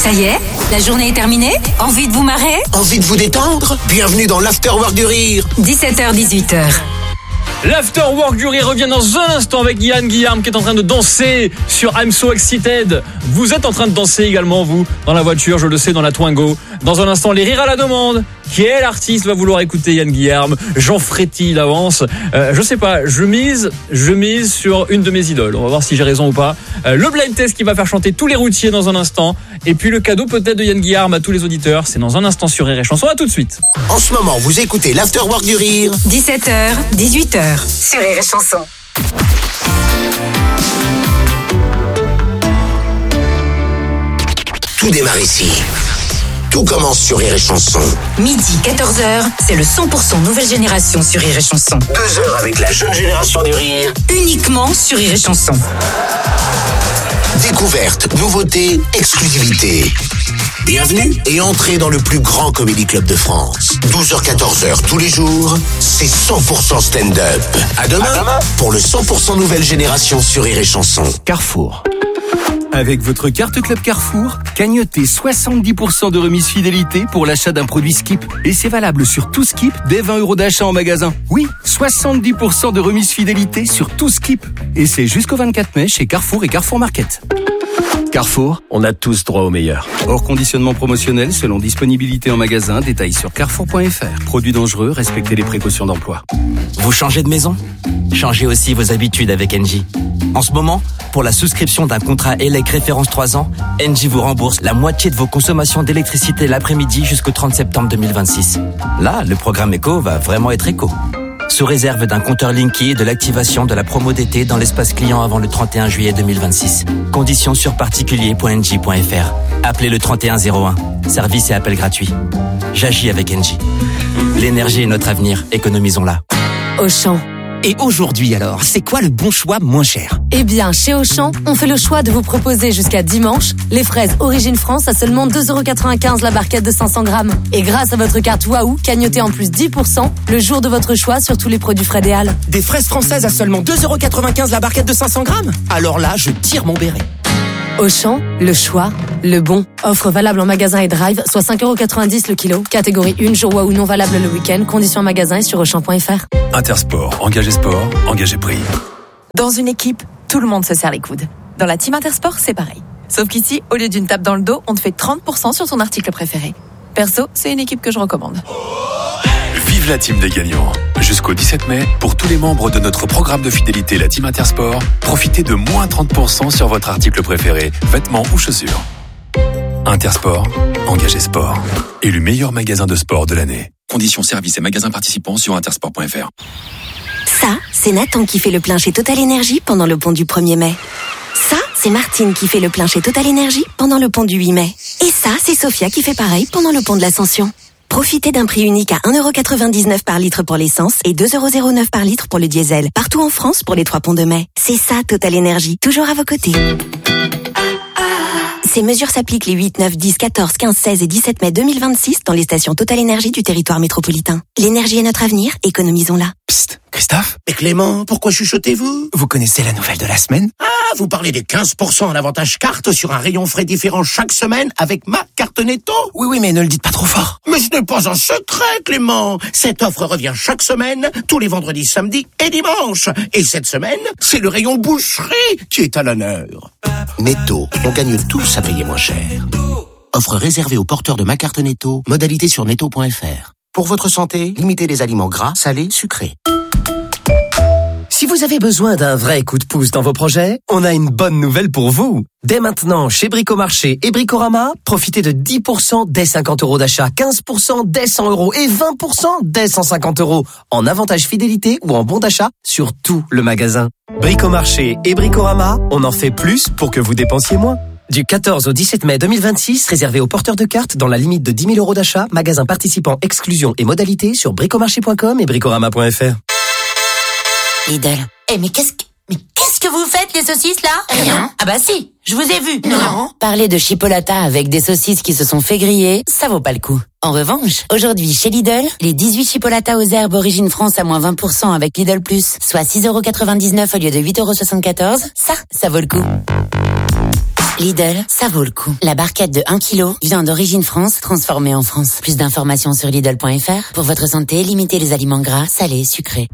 Ça y est, la journée est terminée? Envie de vous marrer? Envie de vous détendre? Bienvenue dans l'Afterwork du Rire. 17h-18h. L'Afterwork du Rire revient dans un instant avec Yann Guillaume qui est en train de danser sur I'm So Excited. Vous êtes en train de danser également, vous, dans la voiture, je le sais, dans la Twingo. Dans un instant, les rires à la demande. Quel artiste va vouloir écouter Yann Guillaume? J'en ferai-t-il avance? Je sais pas, je mise sur une de mes idoles. On va voir si j'ai raison ou pas. Le blind test qui va faire chanter tous les routiers dans un instant. Et puis le cadeau peut-être de Yann Guillaume à tous les auditeurs. C'est dans un instant sur Rire et Chanson. À tout de suite. En ce moment, vous écoutez l'Afterwork du Rire. 17h, 18h. Sur Rire et Chanson. Tout démarre ici. Tout commence sur Rire et Chanson. Midi, 14h, c'est le 100% nouvelle génération sur Rire et Chanson. 2 heures avec la jeune génération du rire. Uniquement sur Rire et Chanson. Découverte, nouveauté, exclusivité. Bienvenue et entrez dans le plus grand comédie club de France. 12h-14h tous les jours, c'est 100% stand-up. À demain pour le 100% nouvelle génération sur Rire et Chanson. Carrefour. Avec votre carte Club Carrefour, cagnotez 70% de remise fidélité pour l'achat d'un produit Skip. Et c'est valable sur tout Skip dès 20 € d'achat en magasin. Oui, 70% de remise fidélité sur tout Skip. Et c'est jusqu'au 24 mai chez Carrefour et Carrefour Market. Carrefour, on a tous droit au meilleur. Hors conditionnement promotionnel selon disponibilité en magasin, détails sur carrefour.fr. Produits dangereux, respectez les précautions d'emploi. Vous changez de maison? Changez aussi vos habitudes avec Engie. En ce moment, pour la souscription d'un contrat ELEC référence 3 ans, Engie vous rembourse la moitié de vos consommations d'électricité l'après-midi jusqu'au 30 septembre 2026. Là, le programme éco va vraiment être éco. Sous réserve d'un compteur Linky et de l'activation de la promo d'été dans l'espace client avant le 31 juillet 2026. Conditions sur particulier.engie.fr. Appelez le 3101. Service et appel gratuit. J'agis avec Engie. L'énergie est notre avenir, économisons-la. Auchan. Et aujourd'hui alors, c'est quoi le bon choix moins cher? Eh bien, chez Auchan, on fait le choix de vous proposer jusqu'à dimanche les fraises Origine France à seulement 2,95 € la barquette de 500 grammes. Et grâce à votre carte Waouh, cagnotez en plus 10% le jour de votre choix sur tous les produits frais des Halles. Des fraises françaises à seulement 2,95 € la barquette de 500 grammes? Alors là, je tire mon béret. Auchan, le choix, le bon. Offre valable en magasin et drive, soit 5,90 € le kilo. Catégorie 1, jour Waouh non valable le week-end. Conditions en magasin et sur Auchan.fr. Intersport, engagé sport, engagé prix. Dans une équipe, tout le monde se serre les coudes. Dans la team Intersport, c'est pareil. Sauf qu'ici, au lieu d'une tape dans le dos, on te fait 30% sur ton article préféré. Perso, c'est une équipe que je recommande. Vive la team des gagnants. Jusqu'au 17 mai, pour tous les membres de notre programme de fidélité, la team Intersport, profitez de moins 30% sur votre article préféré, vêtements ou chaussures. Intersport, engagé sport. Élu meilleur magasin de sport de l'année. Conditions services et magasins participants sur intersport.fr. Ça, c'est Nathan qui fait le plein chez Total Energy pendant le pont du 1er mai. Ça, c'est Martine qui fait le plein chez Total Energy pendant le pont du 8 mai. Et ça, c'est Sophia qui fait pareil pendant le pont de l'Ascension. Profitez d'un prix unique à 1,99 € par litre pour l'essence et 2,09 € par litre pour le diesel. Partout en France pour les 3 ponts de mai. C'est ça Total Energy, toujours à vos côtés. Ces mesures s'appliquent les 8, 9, 10, 14, 15, 16 et 17 mai 2026 dans les stations Total Energy du territoire métropolitain. L'énergie est notre avenir, économisons-la. Psst, Christophe? Mais Clément, pourquoi chuchotez-vous? Vous connaissez la nouvelle de la semaine? Ah, vous parlez des 15% en avantage carte sur un rayon frais différent chaque semaine avec ma carte Netto? Oui, mais ne le dites pas trop fort. Mais ce n'est pas un secret, Clément. Cette offre revient chaque semaine, tous les vendredis, samedis et dimanches. Et cette semaine, c'est le rayon boucherie qui est à l'honneur. Netto, on gagne tous à payer moins cher. Offre réservée aux porteurs de ma carte Netto. Modalité sur netto.fr. Pour votre santé, limitez les aliments gras, salés, sucrés. Si vous avez besoin d'un vrai coup de pouce dans vos projets, on a une bonne nouvelle pour vous. Dès maintenant, chez Bricomarché et Bricorama, profitez de 10% dès 50 € d'achat, 15% dès 100 € et 20% dès 150 € en avantage fidélité ou en bon d'achat sur tout le magasin. Bricomarché et Bricorama, on en fait plus pour que vous dépensiez moins. Du 14 au 17 mai 2026, réservé aux porteurs de cartes dans la limite de 10 000 € d'achat, magasin participant, exclusion et modalités sur bricomarché.com et bricorama.fr. Lidl. Mais qu'est-ce que vous faites, les saucisses, là? Rien. Ah bah si, je vous ai vu. Non. Parler de chipolata avec des saucisses qui se sont fait griller, ça vaut pas le coup. En revanche, aujourd'hui, chez Lidl, les 18 chipolatas aux herbes Origine France à moins 20% avec Lidl Plus, soit 6,99 € au lieu de 8,74 €, ça vaut le coup. Lidl, ça vaut le coup. La barquette de 1 kg, viande d'origine France, transformée en France. Plus d'informations sur Lidl.fr. Pour votre santé, limitez les aliments gras, salés, sucrés.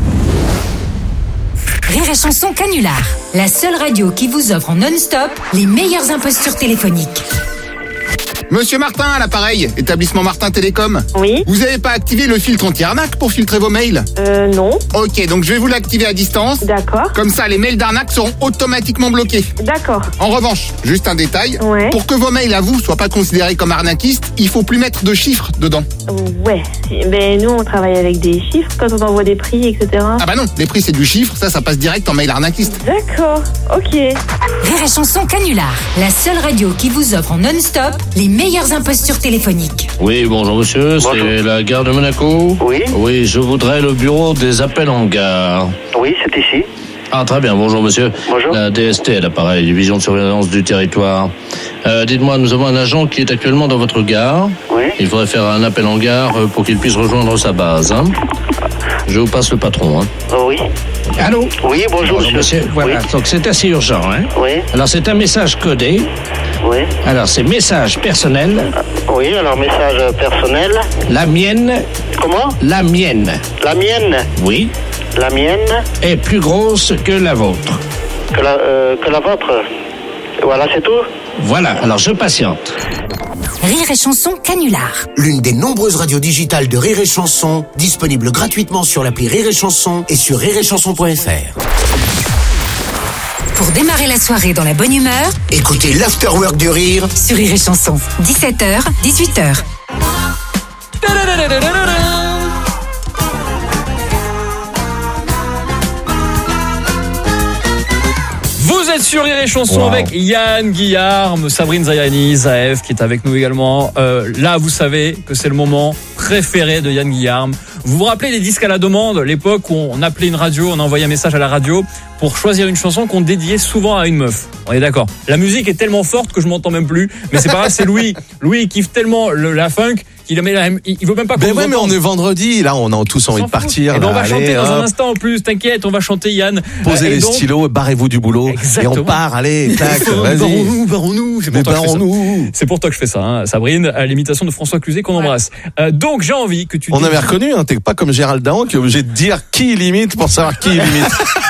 Rire et Chanson Canular, la seule radio qui vous offre en non-stop les meilleures impostures téléphoniques. Monsieur Martin, à l'appareil, établissement Martin Télécom. Oui. Vous n'avez pas activé le filtre anti-arnaque pour filtrer vos mails? Non. Ok, donc je vais vous l'activer à distance. D'accord. Comme ça, les mails d'arnaque seront automatiquement bloqués. D'accord. En revanche, juste un détail. Ouais. Pour que vos mails à vous soient pas considérés comme arnaquistes, il faut plus mettre de chiffres dedans. Ouais. Mais nous, on travaille avec des chiffres quand on envoie des prix, etc. Ah bah non, les prix c'est du chiffre, ça passe direct en mail arnaquiste. D'accord. Ok. Rire et Chanson Canular, la seule radio qui vous offre en non-stop les meilleures impostures téléphoniques. Oui, bonjour monsieur, Bonjour. C'est la gare de Monaco. Oui. Oui, je voudrais le bureau des appels en gare. Oui, c'est ici. Ah, très bien, bonjour monsieur. Bonjour. La DST, à l'appareil, division de surveillance du territoire. Dites-moi, nous avons un agent qui est actuellement dans votre gare. Oui. Il faudrait faire un appel en gare pour qu'il puisse rejoindre sa base. Hein. Je vous passe le patron. Hein. Oh, oui. Allô? Oui, bonjour monsieur. Voilà, Oui. donc c'est assez urgent. Hein. Oui. Alors c'est un message codé. Oui. Alors c'est message personnel. Oui, alors message personnel. La mienne. Comment? La mienne. La mienne. Oui. La mienne. Est plus grosse que la vôtre. Que la vôtre. Voilà, c'est tout? Voilà, alors je patiente. Rire et Chanson Canular. L'une des nombreuses radios digitales de Rire et Chanson, disponible gratuitement sur l'appli Rire et Chanson et sur rireetchanson.fr. Pour démarrer la soirée dans la bonne humeur, écoutez l'Afterwork du Rire sur Rire et Chanson. 17h, 18h. Vous êtes sur Rire et Chanson avec Yann Guillarme, Sabrine Zayani, Zaev qui est avec nous également. Là, vous savez que c'est le moment préféré de Yann Guillarme. Vous vous rappelez les disques à la demande, l'époque où on appelait une radio, on envoyait un message à la radio pour choisir une chanson qu'on dédiait souvent à une meuf. On est d'accord. La musique est tellement forte que je m'entends même plus. Mais c'est pas grave, c'est Louis. Louis, il kiffe tellement la funk qu'il il veut même pas qu'on mais on est vendredi, là, on a tous envie de partir. Et ben on va allez, chanter dans un instant en plus, t'inquiète, on va chanter Yann. Posez les stylos, barrez-vous du boulot. Exactement. Et on part, allez, tac, vas-y. Barrons-nous. C'est pour toi que je fais ça, hein, Sabrine, à l'imitation de François Cluzet qu'on embrasse. Donc j'ai envie que tu... On avait reconnu, hein, t'es pas comme Gérald Dahan qui est obligé de dire qui il imite pour savoir qui il imite.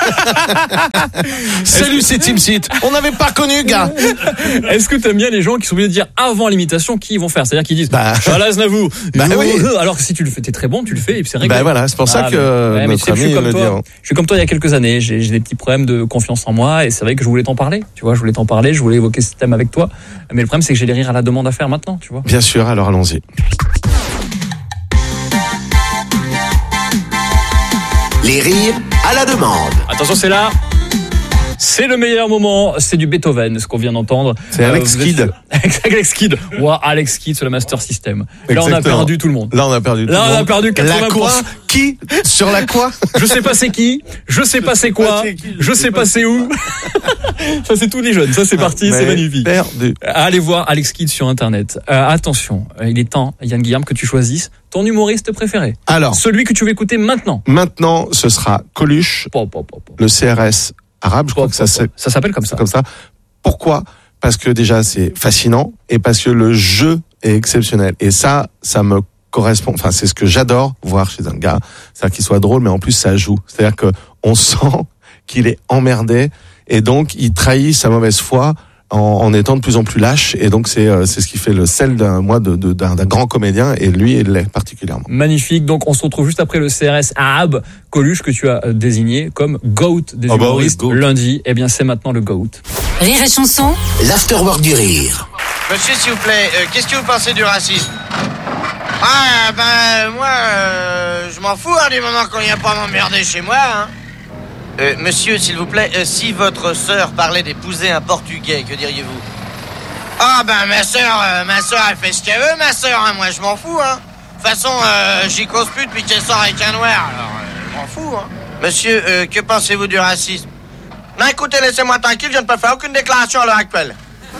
Salut, c'est Team Seat. On n'avait pas connu, gars. Est-ce que t'aimes bien les gens qui sont obligés de dire avant l'imitation qui ils vont faire? C'est-à-dire qu'ils disent Charles Aznavour. Oui. Alors que si tu le fais, t'es très bon, tu le fais et puis c'est réglé. Voilà, c'est pour ça que notre ami le dit. Je suis comme toi il y a quelques années. J'ai des petits problèmes de confiance en moi et c'est vrai que je voulais t'en parler. Tu vois, je voulais évoquer ce thème avec toi. Mais le problème c'est que j'ai les rires à la demande à faire maintenant, tu vois. Bien sûr, alors allons-y. Les rires à la demande. Attention, c'est là. C'est le meilleur moment, c'est du Beethoven, ce qu'on vient d'entendre. C'est Alex Kidd. Alex Kidd. Wow, Alex Kidd sur le Master System. Là, on a perdu tout le monde. Là, on a perdu 80%. La quoi? Qui? Sur la quoi? Je sais pas c'est qui. Je sais pas c'est quoi. Je sais pas c'est où. Ça, c'est tous les jeunes. Ça, c'est parti. C'est magnifique. Perdu. Allez voir Alex Kidd sur Internet. Attention, il est temps, Yann Guillarme, que tu choisisses ton humoriste préféré. Alors. Celui que tu veux écouter maintenant. Maintenant, ce sera Coluche. Le CRS arabe, je crois que ça s'appelle comme ça. Pourquoi? Parce que déjà c'est fascinant et parce que le jeu est exceptionnel. Et ça me correspond. Enfin, c'est ce que j'adore voir chez un gars, c'est-à-dire qu'il soit drôle, mais en plus ça joue. C'est-à-dire que on sent qu'il est emmerdé et donc il trahit sa mauvaise foi en étant de plus en plus lâche. Et donc c'est ce qui fait le sel d'un grand comédien et lui il l'est particulièrement. Magnifique. Donc on se retrouve juste après le CRS arabe Coluche que tu as désigné comme GOAT des humoristes lundi. Eh bien c'est maintenant le GOAT. Rire et Chanson. L'Afterwork du Rire. Monsieur, s'il vous plaît, qu'est-ce que vous pensez du racisme? Moi, je m'en fous, du moment qu'on vient pas m'emmerder chez moi, hein. Monsieur, s'il vous plaît, si votre sœur parlait d'épouser un Portugais, que diriez-vous? Ma sœur, elle fait ce qu'elle veut, ma sœur, hein. Moi, je m'en fous, hein. De toute façon, j'y cause plus depuis qu'elle sort avec un noir, alors, je m'en fous, hein. Monsieur, que pensez-vous du racisme? Non, écoutez, laissez-moi tranquille, je ne peux faire aucune déclaration à l'heure actuelle.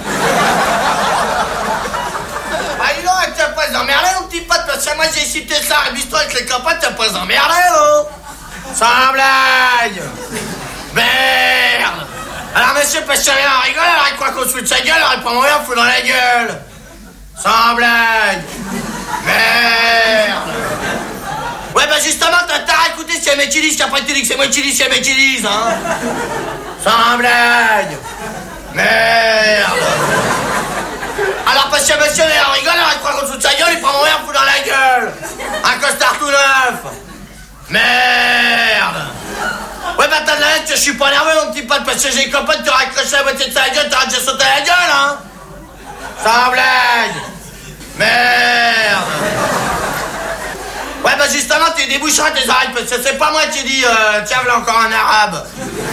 Dis donc, t'as pas emmerdé, mon petit pote, parce que moi j'ai cité ça, amuse-toi avec les copains, t'as pas emmerdé, oh! Sans blague! Merde! Alors, monsieur, passionné en rigole, alors il croit qu'on se fout de sa gueule, alors il prend mon verre, fout dans la gueule. Sans blague. Merde. Ouais, bah justement, t'as à écouter si y a mes qui disent, qu'après tu dis que c'est moi qui dis, si y a mes qui disent, hein. Sans blague. Merde. Alors, monsieur, on rigole, alors il croit qu'on se fout de sa gueule, il prend mon verre, fout dans la gueule. Un costard tout neuf. Merde. Ouais, bah t'as de la lettre que je suis pas nerveux, mon petit pote, parce que j'ai une copain qui t'aurait accroché la moitié de sa gueule, t'aurais déjà sauté la gueule, hein. Sans blague. Merde. Ouais, bah justement, tu déboucheras tes oreilles, parce que c'est pas moi qui dis, tiens, voilà encore un arabe.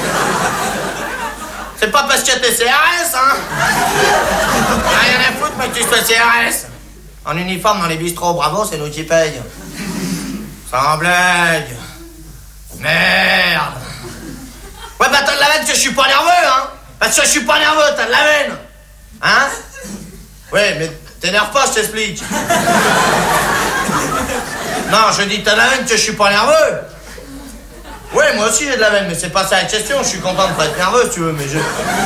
C'est pas parce que t'es CRS, hein. Rien à foutre, mais que tu sois CRS. En uniforme dans les bistrots, bravo, c'est nous qui payent. Sans blague. Merde. Ouais, bah t'as de la veine que je suis pas nerveux, hein. Parce que je suis pas nerveux, t'as de la veine. Hein. Ouais, mais t'énerve pas, je t'explique. Non, je dis t'as de la veine que je suis pas nerveux. Ouais, moi aussi j'ai de la veine, mais c'est pas ça la question. Je suis content de pas être nerveux, si tu veux, mais je...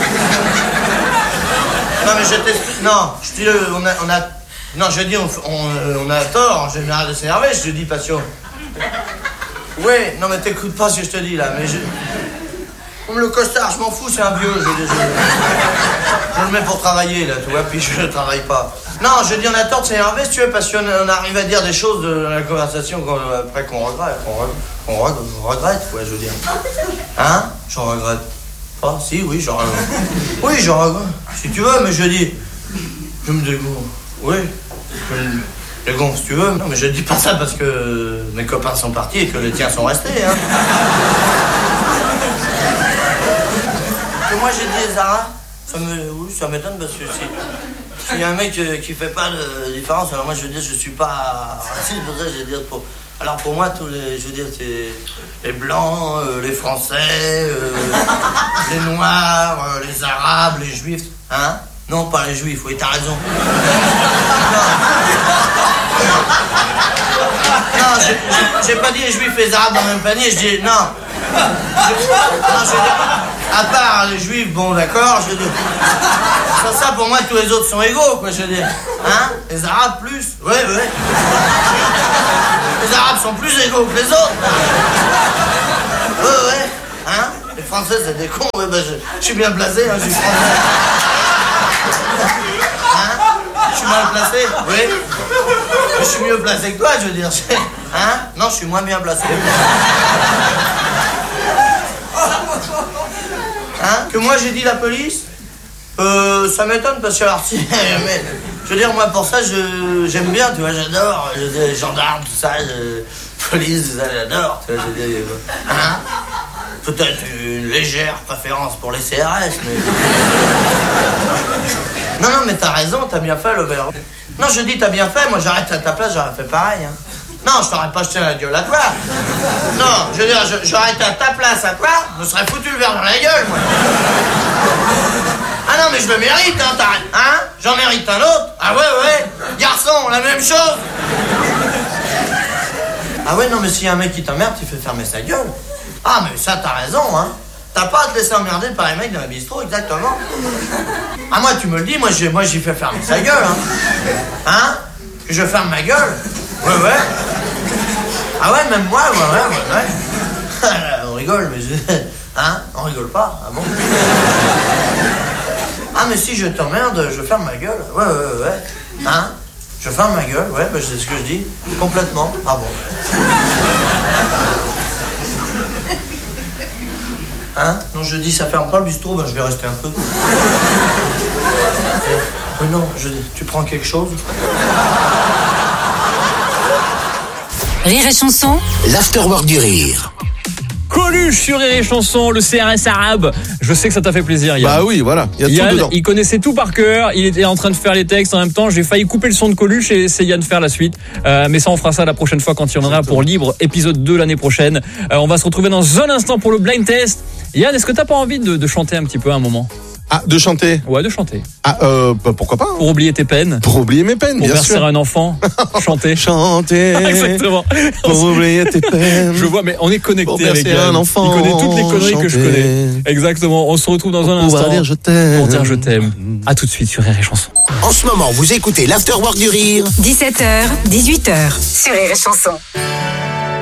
Non, mais je t'explique. Non, je dis, on a... Non, je dis, on a tort en général de s'énerver, je te dis, passion. Ouais, non, mais t'écoutes pas ce que je te dis, là, mais je... Comme le costard, je m'en fous, c'est un vieux, je le mets pour travailler, là, tu vois, puis je ne travaille pas. Non, je dis, on a tort de s'énerver, si tu veux, parce qu'on arrive à dire des choses dans la conversation après qu'on regrette, qu'on regrette, ouais, je veux dire. Hein? J'en regrette pas, si, oui, j'en regrette. Oui, j'en regrette, si tu veux, mais je dis, je me dégonfle, oui, je me dégonfle, si tu veux. Non, mais je dis pas ça parce que mes copains sont partis et que les tiens sont restés, hein. Moi j'ai dit Zara, ça m'étonne parce que s'il y a un mec qui fait pas de différence, alors moi je veux dire je suis pas raciste, pour ça je veux dire alors pour moi tous les, je veux dire c'est les blancs, les français, les noirs, les arabes, les juifs, hein? Non, pas les juifs, oui, t'as raison. Non, j'ai pas dit les juifs et les arabes dans le même panier, je dis non. Je veux dire, à part les juifs, bon d'accord, je veux dire. Sans ça, pour moi, tous les autres sont égaux, quoi, je veux dire. Hein? Les arabes plus. Ouais. Les arabes sont plus égaux que les autres. Ouais. Hein? Les français, c'est des cons, ouais, bah, je suis bien placé, hein, je suis français. Hein? Je suis mal placé, oui. Je suis mieux placé que toi, je veux dire. Hein? Non, je suis moins bien placé. Hein? Que moi j'ai dit la police? Ça m'étonne parce que alors si, mais, je veux dire moi pour ça j'aime bien, tu vois, j'adore, je veux dire, les gendarmes, tout ça, police, tout ça, j'adore, tu vois, je veux dire, hein? Peut-être une légère préférence pour les CRS, mais... Non, mais t'as raison, t'as bien fait, Lobert. Non, je dis t'as bien fait, moi j'arrête à ta place, j'aurais fait pareil, hein. Non, je t'aurais pas jeté la gueule à toi. Non, je veux dire, j'aurais été à ta place à toi, je me serais foutu le verre dans la gueule, moi. Ah non, mais je le mérite, hein, t'arrêtes, hein? J'en mérite un autre. Ah ouais, garçon, la même chose. Ah ouais, non, mais s'il y a un mec qui t'emmerde, il fait fermer sa gueule. Ah, mais ça, t'as raison, hein. T'as pas à te laisser emmerder par les mecs dans la bistrot, exactement. Ah, moi, tu me le dis, moi, j'y fais fermer sa gueule, hein. Hein? Que je ferme ma gueule? Ouais. Ah ouais, même moi, ouais. On rigole, mais hein? On rigole pas, ah bon? Ah, mais si je t'emmerde, je ferme ma gueule. Ouais. Hein? Je ferme ma gueule, ouais, bah c'est ce que je dis. Complètement. Ah bon. Hein? Non, je dis, ça ferme pas le bistrot, ben je vais rester un peu. Non, tu prends quelque chose? Rire et chanson, l'afterwork du rire. Coluche sur Rire et Chanson, le CRS arabe. Je sais que ça t'a fait plaisir, Yann. Bah oui, voilà, il y a Yann, tout dedans. il connaissait tout par cœur, il était en train de faire les textes en même temps. J'ai failli couper le son de Coluche et c'est Yann faire la suite. Mais ça, on fera ça la prochaine fois quand il y en aura pour Libre, épisode 2 l'année prochaine. On va se retrouver dans un instant pour le blind test. Yann, est-ce que t'as pas envie de chanter un petit peu à un moment? Ah, de chanter. Ouais, de chanter. Ah, pourquoi pas. Pour oublier tes peines. Pour oublier mes peines, pour bien bercer sûr. un enfant. Chanter. Chanter. Exactement. Pour oublier tes peines. Je vois, mais on est connecté pour avec un enfant. Il connaît toutes les conneries que je connais. Exactement. On se retrouve dans un instant. Pour dire je t'aime. Pour dire je t'aime. À tout de suite sur Rire et Chanson. En ce moment, vous écoutez l'Afterwork du Rire. 17h, 18h sur Rire et Chanson.